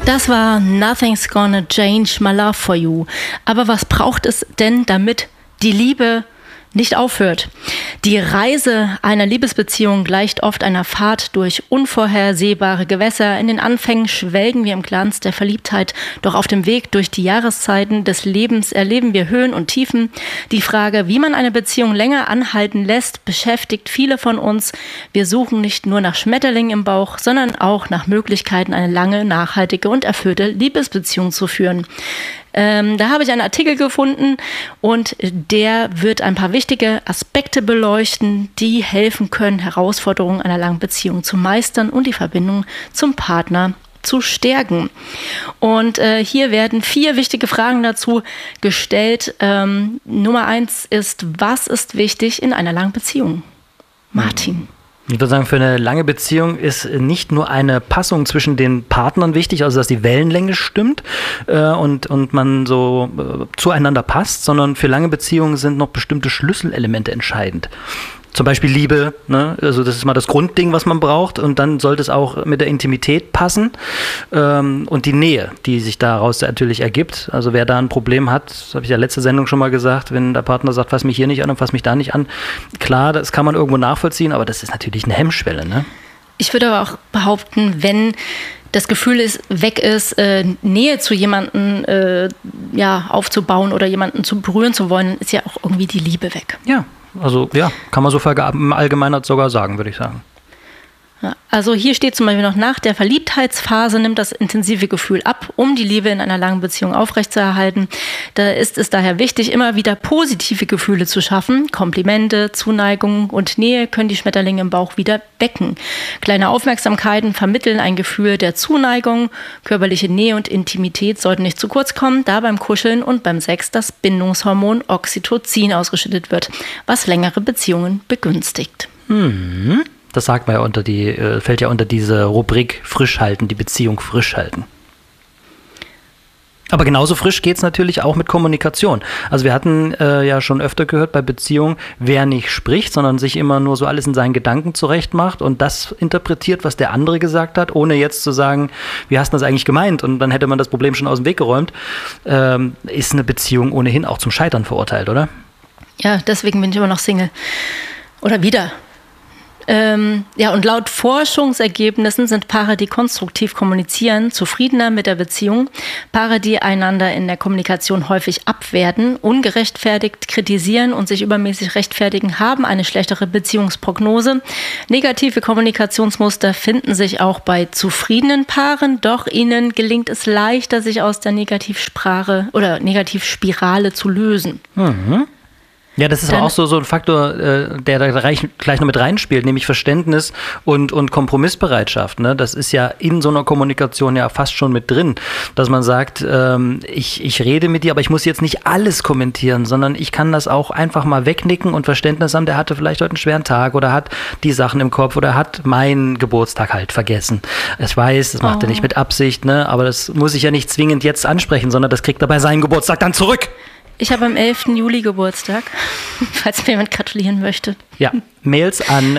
Das war Nothing's Gonna Change My Love For You. Aber was braucht es denn, damit die Liebe nicht aufhört? Die Reise einer Liebesbeziehung gleicht oft einer Fahrt durch unvorhersehbare Gewässer. In den Anfängen schwelgen wir im Glanz der Verliebtheit, doch auf dem Weg durch die Jahreszeiten des Lebens erleben wir Höhen und Tiefen. Die Frage, wie man eine Beziehung länger anhalten lässt, beschäftigt viele von uns. Wir suchen nicht nur nach Schmetterlingen im Bauch, sondern auch nach Möglichkeiten, eine lange, nachhaltige und erfüllte Liebesbeziehung zu führen. Da habe ich einen Artikel gefunden und der wird ein paar wichtige Aspekte beleuchten, die helfen können, Herausforderungen einer langen Beziehung zu meistern und die Verbindung zum Partner zu stärken. Und hier werden 4 wichtige Fragen dazu gestellt. Nummer 1 ist, was ist wichtig in einer langen Beziehung? Martin. Ich würde sagen, für eine lange Beziehung ist nicht nur eine Passung zwischen den Partnern wichtig, also dass die Wellenlänge stimmt und man so zueinander passt, sondern für lange Beziehungen sind noch bestimmte Schlüsselelemente entscheidend. Zum Beispiel Liebe, ne? Also das ist mal das Grundding, was man braucht, und dann sollte es auch mit der Intimität passen und die Nähe, die sich daraus natürlich ergibt. Also wer da ein Problem hat, das habe ich ja letzte Sendung schon mal gesagt, wenn der Partner sagt, fass mich hier nicht an und fass mich da nicht an, klar, das kann man irgendwo nachvollziehen, aber das ist natürlich eine Hemmschwelle, ne? Ich würde aber auch behaupten, wenn das Gefühl weg ist, Nähe zu jemandem aufzubauen oder jemanden zu berühren zu wollen, ist ja auch irgendwie die Liebe weg. Ja. Also ja, kann man so im Allgemeinen sogar sagen, würde ich sagen. Ja, also hier steht zum Beispiel noch, nach der Verliebtheitsphase nimmt das intensive Gefühl ab, um die Liebe in einer langen Beziehung aufrechtzuerhalten. Da ist es daher wichtig, immer wieder positive Gefühle zu schaffen. Komplimente, Zuneigung und Nähe können die Schmetterlinge im Bauch wieder wecken. Kleine Aufmerksamkeiten vermitteln ein Gefühl der Zuneigung. Körperliche Nähe und Intimität sollten nicht zu kurz kommen, da beim Kuscheln und beim Sex das Bindungshormon Oxytocin ausgeschüttet wird, was längere Beziehungen begünstigt. Das sagt man ja fällt ja unter diese Rubrik frisch halten, die Beziehung frisch halten. Aber genauso frisch geht es natürlich auch mit Kommunikation. Also wir hatten ja schon öfter gehört bei Beziehungen, wer nicht spricht, sondern sich immer nur so alles in seinen Gedanken zurechtmacht und das interpretiert, was der andere gesagt hat, ohne jetzt zu sagen, wie hast du das eigentlich gemeint? Und dann hätte man das Problem schon aus dem Weg geräumt, ist eine Beziehung ohnehin auch zum Scheitern verurteilt, oder? Ja, deswegen bin ich immer noch Single. Oder wieder. Und laut Forschungsergebnissen sind Paare, die konstruktiv kommunizieren, zufriedener mit der Beziehung. Paare, die einander in der Kommunikation häufig abwerten, ungerechtfertigt kritisieren und sich übermäßig rechtfertigen, haben eine schlechtere Beziehungsprognose. Negative Kommunikationsmuster finden sich auch bei zufriedenen Paaren, doch ihnen gelingt es leichter, sich aus der Negativsprache oder Negativspirale zu lösen. Ja, das ist aber auch so ein Faktor, der da gleich noch mit reinspielt, nämlich Verständnis und Kompromissbereitschaft. Ne? Das ist ja in so einer Kommunikation ja fast schon mit drin, dass man sagt, ich rede mit dir, aber ich muss jetzt nicht alles kommentieren, sondern ich kann das auch einfach mal wegnicken und Verständnis haben, der hatte vielleicht heute einen schweren Tag oder hat die Sachen im Kopf oder hat meinen Geburtstag halt vergessen. Ich weiß, das macht er nicht mit Absicht, ne? Aber das muss ich ja nicht zwingend jetzt ansprechen, sondern das kriegt er bei seinem Geburtstag dann zurück. Ich habe am 11. Juli Geburtstag, falls mir jemand gratulieren möchte. Ja, Mails an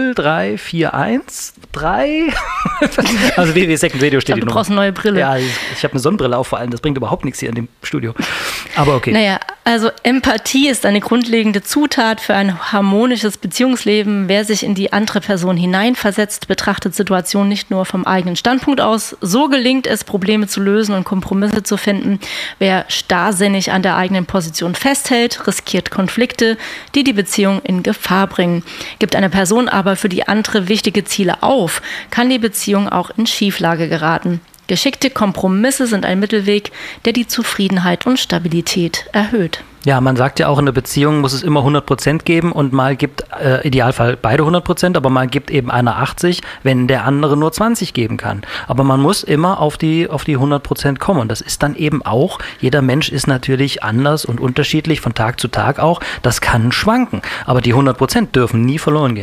03413. Also Second Radio steht die Nummer. Du brauchst eine neue Brille. Ja, ich habe eine Sonnenbrille auf, vor allem. Das bringt überhaupt nichts hier in dem Studio. Aber okay. Naja, also Empathie ist eine grundlegende Zutat für ein harmonisches Beziehungsleben. Wer sich in die andere Person hineinversetzt, betrachtet Situationen nicht nur vom eigenen Standpunkt aus. So gelingt es, Probleme zu lösen und Kompromisse zu finden. Wer starrsinnig an der eigenen Position festhält, riskiert Konflikte, die die Beziehung in Gefahr bringen. Gibt eine Person aber für die andere wichtige Ziele auf, kann die Beziehung auch in Schieflage geraten. Geschickte Kompromisse sind ein Mittelweg, der die Zufriedenheit und Stabilität erhöht. Ja, man sagt ja auch, in einer Beziehung muss es immer 100% geben und mal gibt, Idealfall beide 100%, aber mal gibt eben einer 80, wenn der andere nur 20 geben kann. Aber man muss immer auf die 100% kommen und das ist dann eben auch, jeder Mensch ist natürlich anders und unterschiedlich von Tag zu Tag auch, das kann schwanken, aber die 100% dürfen nie verloren gehen.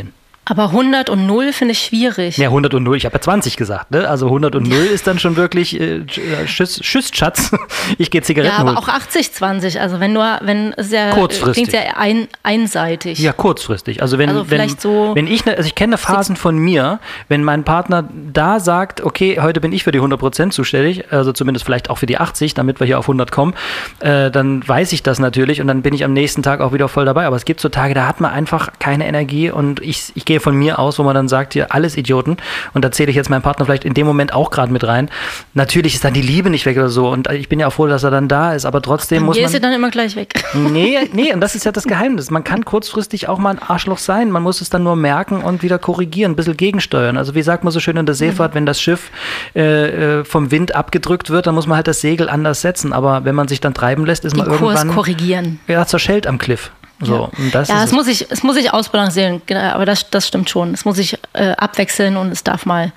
Aber 100 und 0 finde ich schwierig. Ja, 100 und 0, ich habe ja 20 gesagt, ne? Also 100 und 0 ist dann schon wirklich Tschüss, Schatz, ich gehe Zigaretten holen. Ja, aber auch 80-20, also wenn es ja klingt ja einseitig. Ja, kurzfristig. Also wenn ich kenne Phasen von mir, wenn mein Partner da sagt, okay, heute bin ich für die 100% zuständig, also zumindest vielleicht auch für die 80, damit wir hier auf 100 kommen, dann weiß ich das natürlich und dann bin ich am nächsten Tag auch wieder voll dabei. Aber es gibt so Tage, da hat man einfach keine Energie und ich gehe von mir aus, wo man dann sagt, hier, alles Idioten. Und da zähle ich jetzt meinen Partner vielleicht in dem Moment auch gerade mit rein. Natürlich ist dann die Liebe nicht weg oder so. Und ich bin ja auch froh, dass er dann da ist. Aber trotzdem muss man... ist er dann immer gleich weg. Nee, und das ist ja das Geheimnis. Man kann kurzfristig auch mal ein Arschloch sein. Man muss es dann nur merken und wieder korrigieren, ein bisschen gegensteuern. Also wie sagt man so schön in der Seefahrt, wenn das Schiff vom Wind abgedrückt wird, dann muss man halt das Segel anders setzen. Aber wenn man sich dann treiben lässt, ist man irgendwann... Kurs korrigieren. Ja, zerschellt am Cliff. So, ja, und das es muss sich ausbalancieren, aber das stimmt schon. Es muss sich abwechseln und es darf mal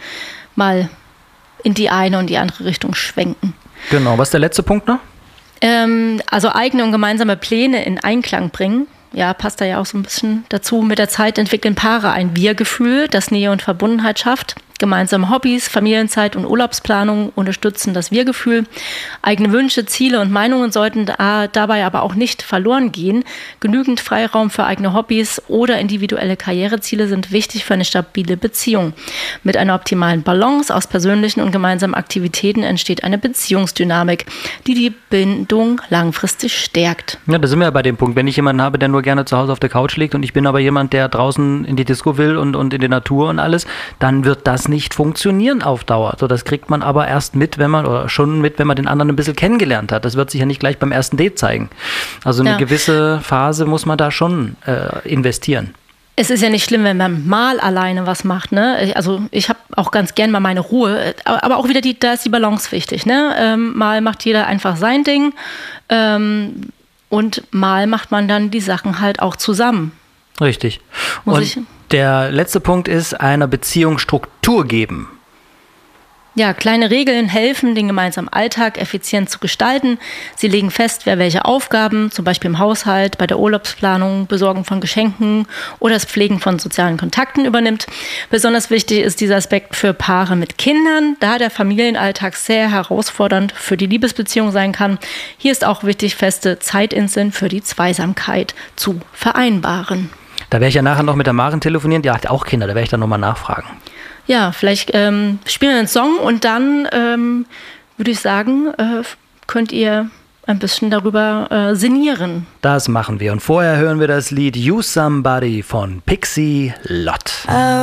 in die eine und die andere Richtung schwenken. Genau, was ist der letzte Punkt noch? Also eigene und gemeinsame Pläne in Einklang bringen. Ja, passt da ja auch so ein bisschen dazu. Mit der Zeit entwickeln Paare ein Wir-Gefühl, das Nähe und Verbundenheit schafft. Gemeinsame Hobbys, Familienzeit und Urlaubsplanung unterstützen das Wir-Gefühl. Eigene Wünsche, Ziele und Meinungen sollten dabei aber auch nicht verloren gehen. Genügend Freiraum für eigene Hobbys oder individuelle Karriereziele sind wichtig für eine stabile Beziehung. Mit einer optimalen Balance aus persönlichen und gemeinsamen Aktivitäten entsteht eine Beziehungsdynamik, die Bindung langfristig stärkt. Ja, da sind wir ja bei dem Punkt. Wenn ich jemanden habe, der nur gerne zu Hause auf der Couch liegt und ich bin aber jemand, der draußen in die Disco will und in die Natur und alles, dann wird das nicht funktionieren auf Dauer. So, das kriegt man aber erst mit, wenn man den anderen ein bisschen kennengelernt hat. Das wird sich ja nicht gleich beim ersten Date zeigen. Also eine gewisse Phase muss man da schon investieren. Es ist ja nicht schlimm, wenn man mal alleine was macht, ne? Also ich habe auch ganz gern mal meine Ruhe, aber auch wieder da ist die Balance wichtig, ne? Mal macht jeder einfach sein Ding und mal macht man dann die Sachen halt auch zusammen. Richtig. Der letzte Punkt ist, einer Beziehung Struktur geben. Ja, kleine Regeln helfen, den gemeinsamen Alltag effizient zu gestalten. Sie legen fest, wer welche Aufgaben, zum Beispiel im Haushalt, bei der Urlaubsplanung, Besorgen von Geschenken oder das Pflegen von sozialen Kontakten übernimmt. Besonders wichtig ist dieser Aspekt für Paare mit Kindern, da der Familienalltag sehr herausfordernd für die Liebesbeziehung sein kann. Hier ist auch wichtig, feste Zeitinseln für die Zweisamkeit zu vereinbaren. Da werde ich ja nachher noch mit der Maren telefonieren, die hat auch Kinder, da werde ich dann nochmal nachfragen. Ja, vielleicht spielen wir einen Song und dann würde ich sagen, könnt ihr ein bisschen darüber sinnieren. Das machen wir und vorher hören wir das Lied You Somebody von Pixie Lott.